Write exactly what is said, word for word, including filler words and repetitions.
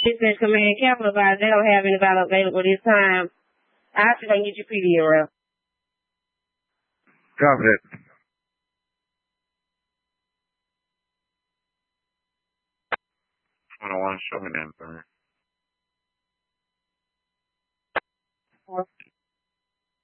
She said, Command Capital about they don't have anybody available this time. I should go get your P D around. Copy that. I don't want to show me that.